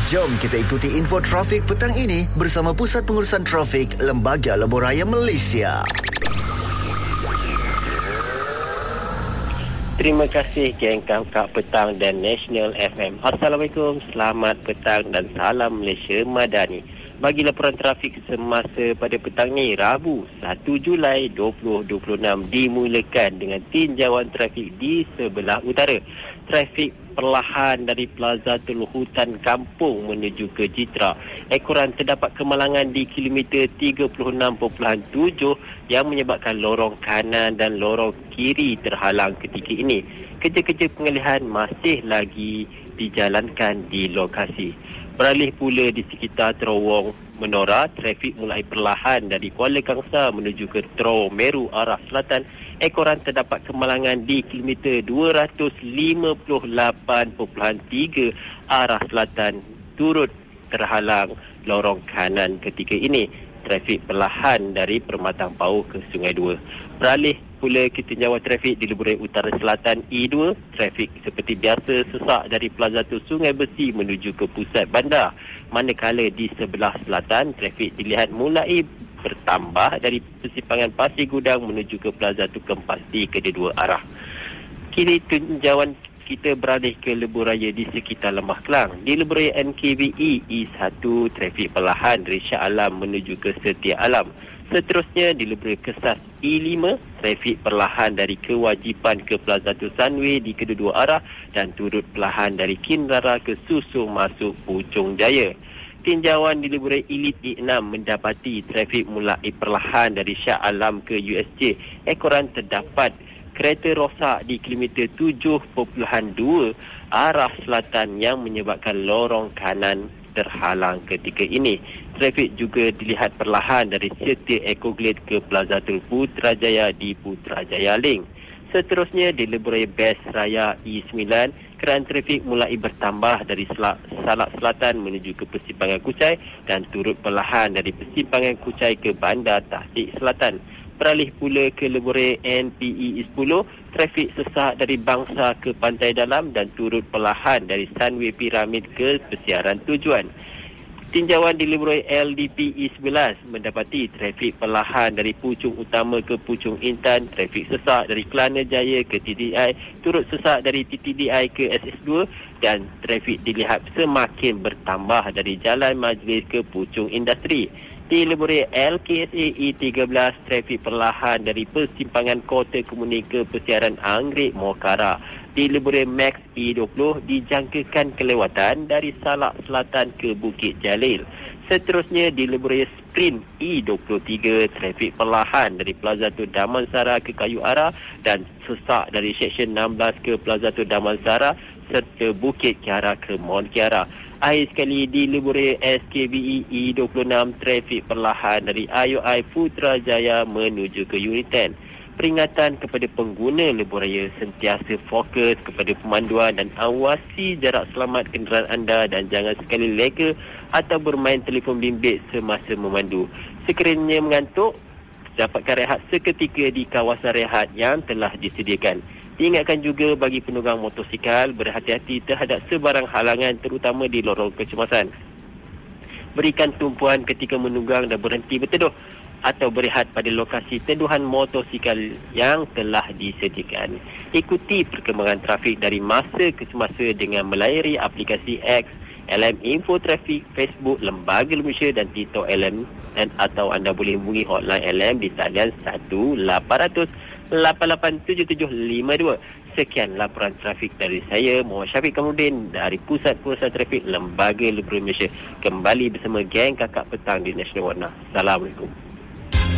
Jom kita ikuti info trafik petang ini bersama Pusat Pengurusan Trafik Lembaga Lebuh Raya Malaysia. Terima kasih geng Kakak Petang dan National FM. Assalamualaikum, selamat petang dan salam Malaysia Madani. Bagi laporan trafik semasa pada petang ni, Rabu 1 Julai 2026 dimulakan dengan tinjauan trafik di sebelah utara. Trafik perlahan dari Plaza Teluk Hutan Kampung menuju ke Jitra. Ekoran terdapat kemalangan di kilometer 36.7 yang menyebabkan lorong kanan dan lorong kiri terhalang ketika ini. Kerja-kerja pengalihan masih lagi dijalankan di lokasi. Beralih pula di sekitar Terowong Menora, trafik mulai perlahan dari Kuala Kangsar menuju ke Terowong Meru arah selatan. Ekoran terdapat kemalangan di kilometer 258.3 arah selatan turut terhalang lorong kanan ketika ini. Trafik perlahan dari Permatang Pauh ke Sungai Dua. Beralih pula ke tinjauan trafik di Lebuh Utara Selatan E2, trafik seperti biasa sesak dari Plaza Tu Sungai Besi menuju ke pusat bandar. Manakala di sebelah selatan, trafik dilihat mulai bertambah dari persimpangan Pasir Gudang menuju ke Plaza Tu Kempasti kedua arah. Kini tinjauan kita beralih ke Lebuh Raya di sekitar Lembah Kelang. Di Lebuh Raya NKVE E1, trafik perlahan dari Shah Alam menuju ke Setia Alam. Seterusnya di Lebuh Raya Kesas E5, trafik perlahan dari Kewajipan ke Plaza Tu Sunway di kedua-dua arah dan turut perlahan dari Kinrara ke Susung masuk Puchong Jaya. Tinjauan di Lebuh Raya Elite E6 mendapati trafik mulai perlahan dari Shah Alam ke USJ. Ekoran terdapat kereta rosak di kilometer 7.2 arah selatan yang menyebabkan lorong kanan terhalang ketika ini. Trafik juga dilihat perlahan dari Setia Ecoglade ke Plaza Tul Putrajaya di Putrajaya Link. Seterusnya di Lebuh Raya Best Raya E9, kerana trafik mulai bertambah dari Salak Selatan menuju ke Persimpangan Kuchai dan turut perlahan dari Persimpangan Kuchai ke Bandar Tasik Selatan. Beralih pula ke Lebuh Raya NPE 10, trafik sesak dari Bangsa ke Pantai Dalam dan turut perlahan dari Sunway Piramid ke persiaran tujuan. Tinjauan di Lebuh Raya LDPE 11 mendapati trafik perlahan dari Puchong Utama ke Puchong Intan, trafik sesak dari Kelana Jaya ke TTDI, turut sesak dari TTDI ke SS2 dan trafik dilihat semakin bertambah dari Jalan Majlis ke Puchong Industri. Di Lebuh Raya LKSA E13, trafik perlahan dari Persimpangan Kota Kemuning ke persiaran Anggrek Mokara. Di Lebuh Raya Max E20 dijangkakan kelewatan dari Salak Selatan ke Bukit Jalil. Seterusnya di Lebuh Raya Sprint E23, trafik perlahan dari Plaza Tu Damansara ke Kayu Ara dan sesak dari Seksyen 16 ke Plaza Tu Damansara serta Bukit Kiara ke Mount Kiara. Akhir sekali di Lebuh Raya SKVE E26, trafik perlahan dari IOI Putrajaya menuju ke Unit 10. Peringatan kepada pengguna Lebuh Raya sentiasa fokus kepada pemanduan dan awasi jarak selamat kenderaan anda dan jangan sekali leka atau bermain telefon bimbit semasa memandu. Sekiranya mengantuk, dapatkan rehat seketika di kawasan rehat yang telah disediakan. Diingatkan juga bagi penunggang motosikal berhati-hati terhadap sebarang halangan terutama di lorong kecemasan. Berikan tumpuan ketika menunggang dan berhenti berteduh atau berehat pada lokasi teduhan motosikal yang telah disediakan. Ikuti perkembangan trafik dari masa ke semasa dengan melayari aplikasi X, LM Info Trafik, Facebook Lembaga Malaysia dan TikTok LM dan atau anda boleh hubungi hotline LM di talian 1-800-887752. Sekian laporan trafik dari saya, Muhammad Syafiq Kamarudin dari Pusat Pengurusan Trafik Lembaga Lebuh Malaysia. Kembali bersama geng Kakak Petang di National Warna. Assalamualaikum.